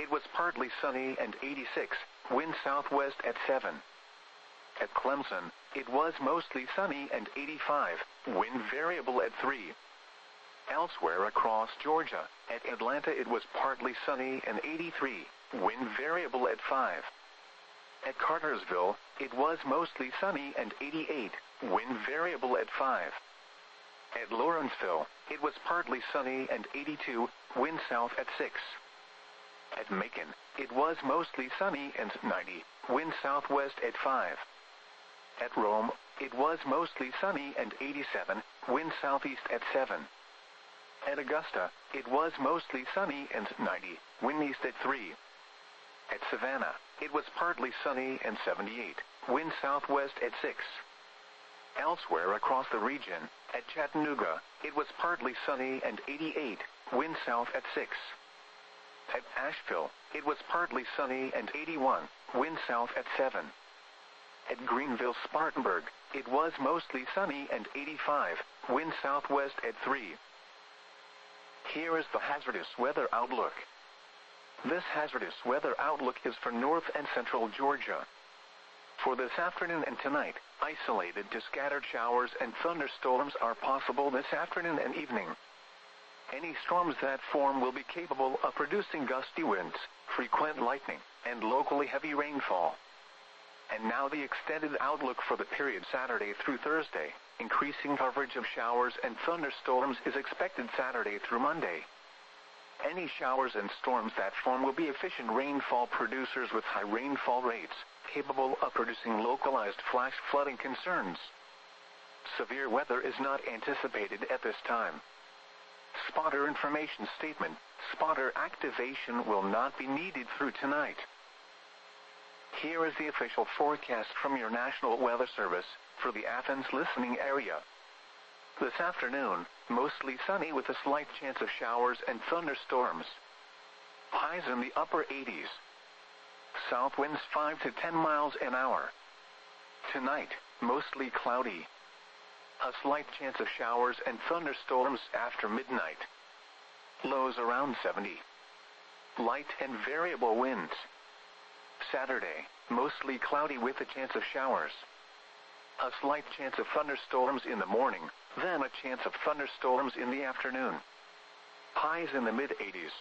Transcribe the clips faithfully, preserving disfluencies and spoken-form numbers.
it was partly sunny and eighty-six, wind southwest at seven. At Clemson, it was mostly sunny and eighty-five, wind variable at three. Elsewhere across Georgia, at Atlanta it was partly sunny and eighty-three, wind variable at five. At Cartersville, it was mostly sunny and eighty-eight, wind variable at five. At Lawrenceville, it was partly sunny and eighty-two, wind south at six. At Macon, it was mostly sunny and ninety, wind southwest at five. At Rome, it was mostly sunny and eighty-seven, wind southeast at seven. At Augusta, it was mostly sunny and ninety, wind east at three. At Savannah, it was partly sunny and seventy-eight, wind southwest at six. Elsewhere across the region, at Chattanooga, it was partly sunny and eighty-eight, wind south at six. At Asheville, it was partly sunny and eighty-one, wind south at seven. At Greenville-Spartanburg, it was mostly sunny and eighty-five, wind southwest at three. Here is the hazardous weather outlook. This hazardous weather outlook is for north and central Georgia. For this afternoon and tonight, isolated to scattered showers and thunderstorms are possible this afternoon and evening. Any storms that form will be capable of producing gusty winds, frequent lightning, and locally heavy rainfall. And now the extended outlook for the period Saturday through Thursday. Increasing coverage of showers and thunderstorms is expected Saturday through Monday. Any showers and storms that form will be efficient rainfall producers with high rainfall rates, capable of producing localized flash flooding concerns. Severe weather is not anticipated at this time. Spotter information statement: spotter activation will not be needed through tonight. Here is the official forecast from your National Weather Service for the Athens listening area. This afternoon, mostly sunny with a slight chance of showers and thunderstorms. Highs in the upper eighties. South winds five to ten miles an hour. Tonight, mostly cloudy. A slight chance of showers and thunderstorms after midnight. Lows around seventy. Light and variable winds. Saturday, mostly cloudy with a chance of showers. A slight chance of thunderstorms in the morning, then a chance of thunderstorms in the afternoon. Highs in the mid eighties.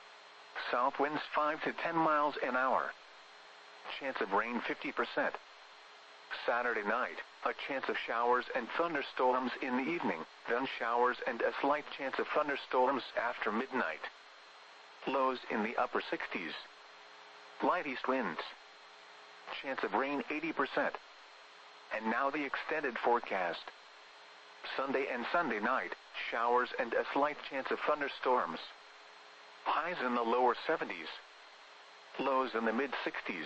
South winds five to ten miles an hour. Chance of rain fifty percent. Saturday night, a chance of showers and thunderstorms in the evening, then showers and a slight chance of thunderstorms after midnight. Lows in the upper sixties. Light east winds. Chance of rain eighty percent. And now the extended forecast. Sunday and Sunday night, showers and a slight chance of thunderstorms. Highs in the lower seventies. Lows in the mid sixties.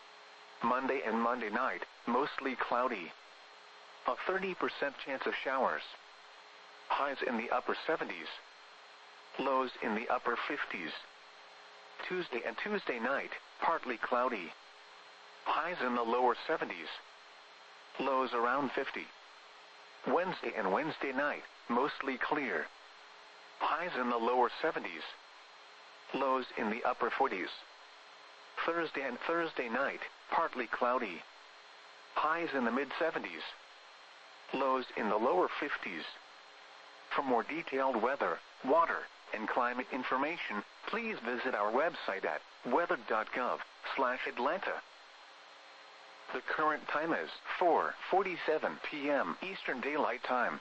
Monday and Monday night, mostly cloudy. A thirty percent chance of showers. Highs in the upper seventies. Lows in the upper fifties. Tuesday and Tuesday night, partly cloudy. Highs in the lower seventies. Lows around fifty. Wednesday and Wednesday night, mostly clear. Highs in the lower seventies. Lows in the upper forties. Thursday and Thursday night, partly cloudy. Highs in the mid seventies. Lows in the lower fifties. For more detailed weather, water, and climate information, please visit our website at weather dot gov slash Atlanta. The current time is four forty-seven p m Eastern Daylight Time.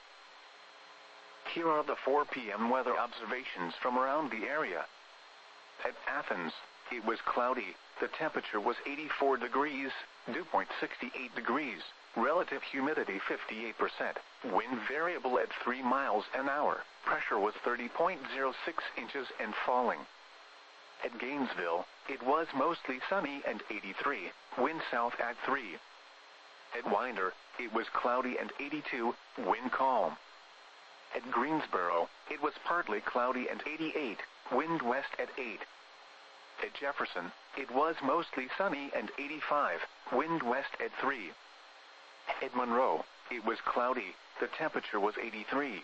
Here are the four p m weather observations from around the area. At Athens, it was cloudy. The temperature was eighty-four degrees, dew point sixty-eight degrees, relative humidity fifty-eight percent, wind variable at three miles an hour, pressure was thirty point zero six inches and falling. At Gainesville, it was mostly sunny and eighty-three, wind south at three. At Winder, it was cloudy and eighty-two, wind calm. At Greensboro, it was partly cloudy and eighty-eight, wind west at eight. At Jefferson, it was mostly sunny and eighty-five, wind west at three. At Monroe, it was cloudy, the temperature was eighty-three.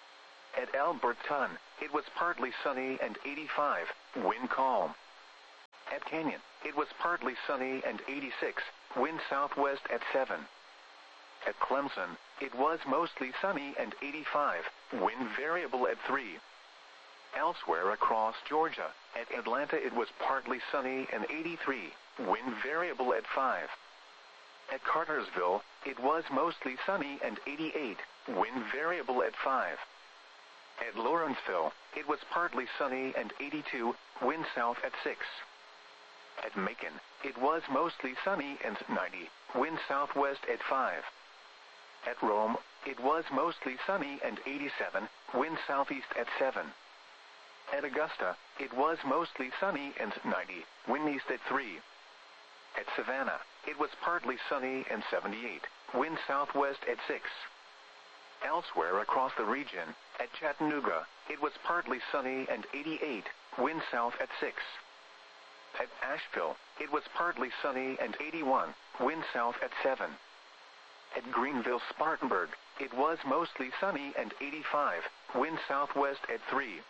At Alberton, it was partly sunny and eighty-five, wind calm. At Canyon, it was partly sunny and eighty-six, wind southwest at seven. At Clemson, it was mostly sunny and eighty-five, wind variable at three. Elsewhere across Georgia, at Atlanta it was partly sunny and eighty-three, wind variable at five. At Cartersville, it was mostly sunny and eighty-eight, wind variable at five. At Lawrenceville, it was partly sunny and eighty-two, wind south at six. At Macon, it was mostly sunny and ninety, wind southwest at five. At Rome, it was mostly sunny and eighty-seven, wind southeast at seven. At Augusta, it was mostly sunny and ninety, wind east at three. At Savannah, it was partly sunny and seventy-eight, wind southwest at six. Elsewhere across the region, at Chattanooga, it was partly sunny and eighty-eight, wind south at six. At Asheville, it was partly sunny and eighty-one, wind south at seven. At Greenville-Spartanburg, it was mostly sunny and eighty-five, wind southwest at three.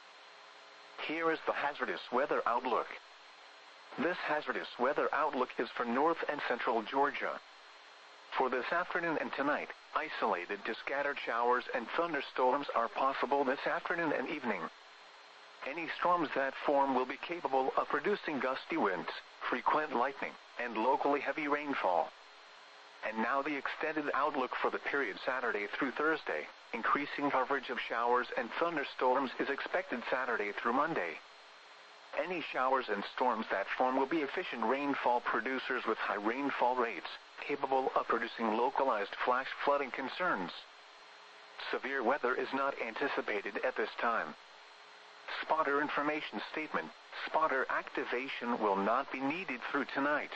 Here is the hazardous weather outlook. This hazardous weather outlook is for north and central Georgia. For this afternoon and tonight, isolated to scattered showers and thunderstorms are possible this afternoon and evening. Any storms that form will be capable of producing gusty winds, frequent lightning, and locally heavy rainfall. And now the extended outlook for the period Saturday through Thursday. Increasing coverage of showers and thunderstorms is expected Saturday through Monday. Any showers and storms that form will be efficient rainfall producers with high rainfall rates, capable of producing localized flash flooding concerns. Severe weather is not anticipated at this time. Spotter information statement: spotter activation will not be needed through tonight.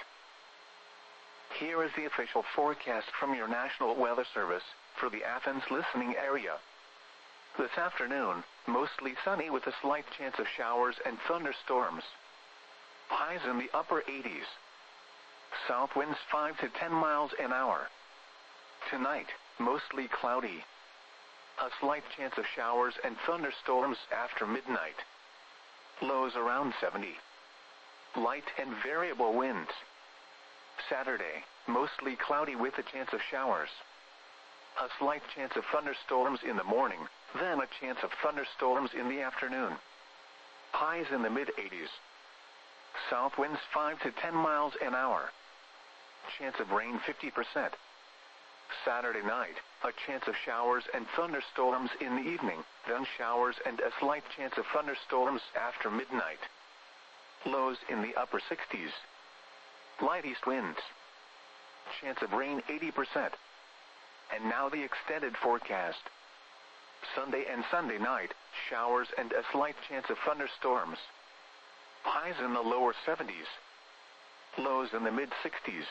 Here is the official forecast from your National Weather Service for the Athens listening area. This afternoon, mostly sunny with a slight chance of showers and thunderstorms. Highs in the upper eighties. South winds five to ten miles an hour. Tonight, mostly cloudy. A slight chance of showers and thunderstorms after midnight. Lows around seventy. Light and variable winds. Saturday, mostly cloudy with a chance of showers. A slight chance of thunderstorms in the morning, then a chance of thunderstorms in the afternoon. Highs in the mid eighties. South winds five to ten miles an hour. Chance of rain fifty percent. Saturday night, a chance of showers and thunderstorms in the evening, then showers and a slight chance of thunderstorms after midnight. Lows in the upper sixties. Light east winds. Chance of rain eighty percent. And now the extended forecast. Sunday and Sunday night, showers and a slight chance of thunderstorms. Highs in the lower seventies. Lows in the mid sixties.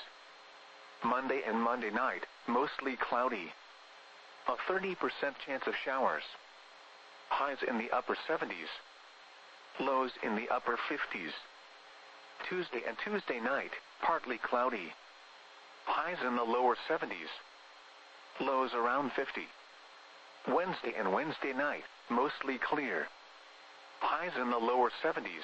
Monday and Monday night, mostly cloudy. A thirty percent chance of showers. Highs in the upper seventies. Lows in the upper fifties. Tuesday and Tuesday night, partly cloudy. Highs in the lower seventies. Lows around fifty. Wednesday and Wednesday night, mostly clear. Highs in the lower seventies.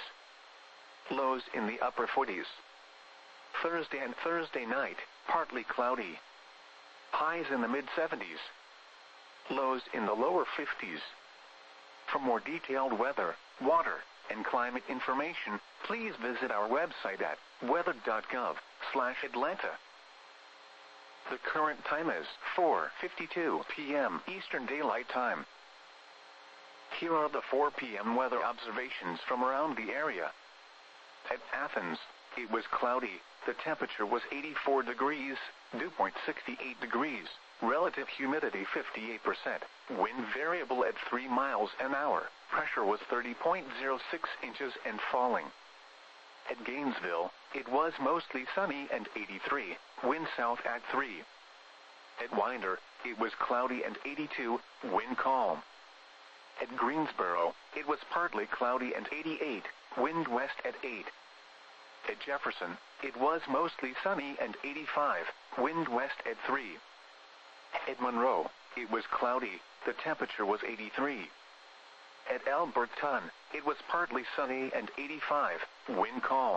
Lows in the upper forties. Thursday and Thursday night, partly cloudy. Highs in the mid seventies. Lows in the lower fifties. For more detailed weather, water, and climate information, please visit our website at weather dot gov slash Atlanta. The current time is four fifty-two p m Eastern Daylight Time. Here are the four p m weather observations from around the area. At Athens, it was cloudy. The temperature was eighty-four degrees, dew point sixty-eight degrees, relative humidity fifty-eight percent, wind variable at three miles an hour, pressure was thirty point zero six inches and falling. At Gainesville, it was mostly sunny and eighty-three, wind south at three. At Winder, it was cloudy and eighty-two, wind calm. At Greensboro, it was partly cloudy and eighty-eight, wind west at eight. At Jefferson, it was mostly sunny and eighty-five, wind west at three. At Monroe, it was cloudy, the temperature was eighty-three. At Alberton, it was partly sunny and eighty-five, wind calm.